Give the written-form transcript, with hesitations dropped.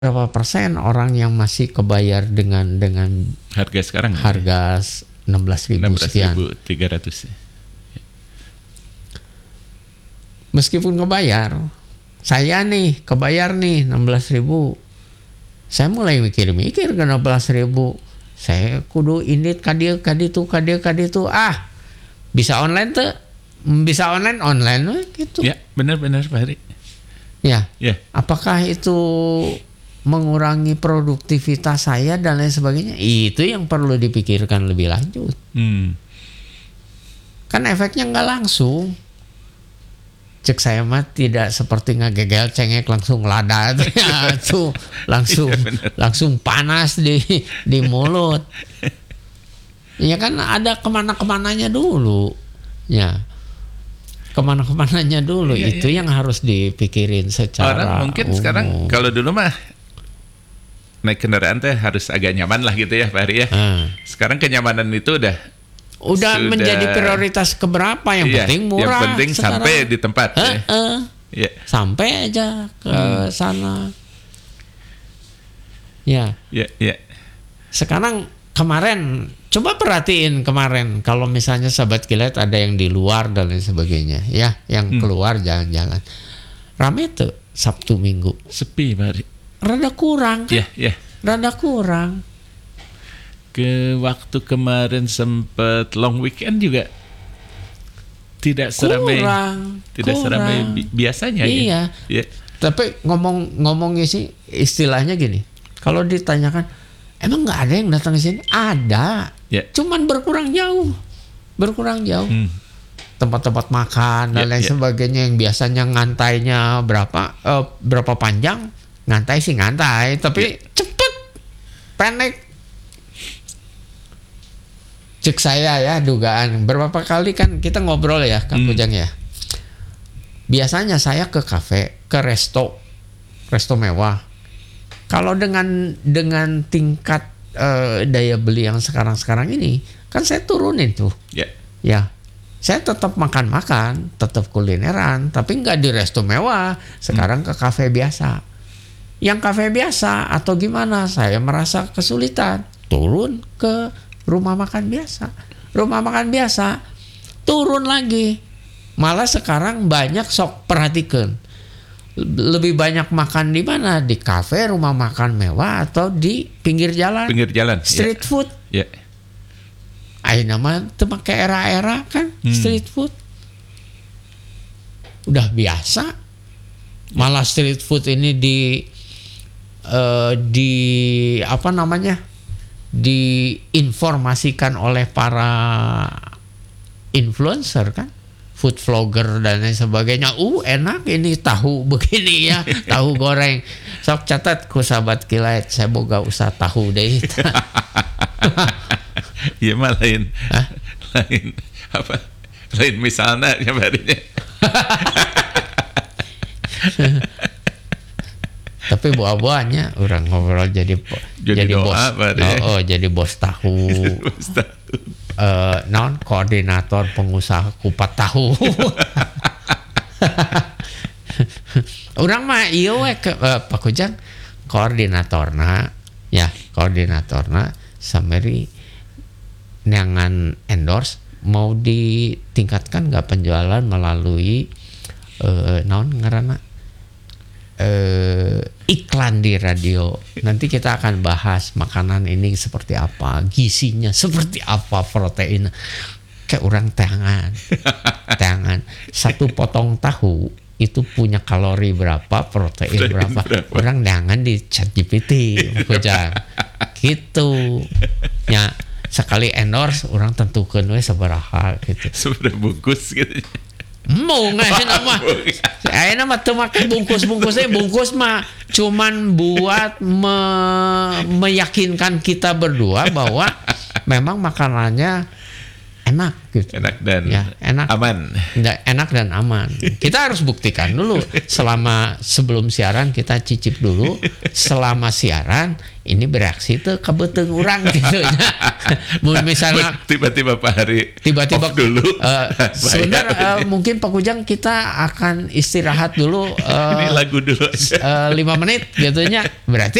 berapa persen orang yang masih kebayar dengan Harga sekarang harga 16.000 sekian. 16.300. Meskipun kebayar, saya nih kebayar nih 16.000. Saya mulai mikir-mikir ke 16.000. Saya kudu ini kaditu. Bisa online tuh, bisa online gitu. Ya, benar Pak Heri. Ya. Ya. Apakah itu mengurangi produktivitas saya dan lain sebagainya? Itu yang perlu dipikirkan lebih lanjut. Kan efeknya nggak langsung. Cek saya mah tidak seperti ngegegel cengek langsung lada tuh langsung panas di mulut. Ya kan ada kemana-kemananya dulu. Ya. Kemana-kemananya dulu. Itu yang harus dipikirin secara orang mungkin umum. sekarang kalau dulu mah naik kendaraan teh harus agak nyaman lah gitu ya Pak Heri ya. Sekarang kenyamanan itu udah menjadi prioritas keberapa? Yang penting murah. Yang penting sekarang sampai di tempat. Ya. Sampai aja ke sana. Ya. Sekarang kemarin coba perhatiin kemarin kalau misalnya sahabat kilat ada yang di luar dan lain sebagainya, ya, yang keluar jalan-jalan. Rame tuh Sabtu Minggu. Sepi Pak Heri. Rada kurang kan? Iya. Rada kurang. Ke waktu kemarin sempat long weekend juga tidak seramai biasanya. Iya. Ya. Tapi ngomongnya sih istilahnya gini. Kalau ditanyakan, emang nggak ada yang datang ke sini? Ada. Ya. Cuman berkurang jauh. Tempat-tempat makan dan lain sebagainya yang biasanya ngantainya berapa panjang? Ngantai, tapi cepet, pendek. Cek saya ya dugaan berapa kali kan kita ngobrol ya Kang Kujang ya. Biasanya saya ke kafe, ke resto mewah. Kalau dengan tingkat daya beli yang sekarang ini kan saya turunin tuh. Ya. Saya tetap makan, tetap kulineran, tapi nggak di resto mewah. Sekarang ke kafe biasa. Yang kafe biasa atau gimana? Saya merasa kesulitan. Turun ke rumah makan biasa, turun lagi. Malah sekarang banyak sok perhatikan. Lebih banyak makan di mana? Di kafe, rumah makan mewah, atau di pinggir jalan. Street food. Ya. Ayo nama itu pakai era-era kan street food. Udah biasa. Malah street food ini diinformasikan oleh para influencer kan, food vlogger dan lain sebagainya. Enak ini tahu begini ya, tahu goreng. Sok catat ku sahabat kilat, saya boga usah tahu deh. Iya mah lain misalnya ya barinya. Tapi buah-buahnya orang ngobrol jadi bos. Jadi bos tahu. Koordinator pengusaha kupat tahu. Orang mah iya Pak Kujang koordinatorna sameri neangan endorse mau ditingkatkan nggak penjualan melalui iklan di radio. Nanti kita akan bahas makanan ini seperti apa, gizinya seperti apa, protein. Kayak orang tangan. Satu potong tahu itu punya kalori berapa, protein berapa. Orang jangan di ChatGPT, Kujang. Gitu. Ya, sekali endorse orang tentukan we sabaraha gitu. Seberapa bungkus gitu. Mau ngasih nama tuh makan bungkus mah cuman buat meyakinkan kita berdua bahwa memang makanannya enak gitu. Enak dan ya, aman. Enak dan aman. Kita harus buktikan dulu sebelum siaran kita cicip dulu. Selama siaran ini bereaksi tuh kebetung orang gitu ya. Misalnya tiba-tiba Pak Hari tiba-tiba off dulu. Sebenarnya mungkin Pak Kujang kita akan istirahat dulu. Ini lagu dulu aja. 5 menit gitu nya. Berarti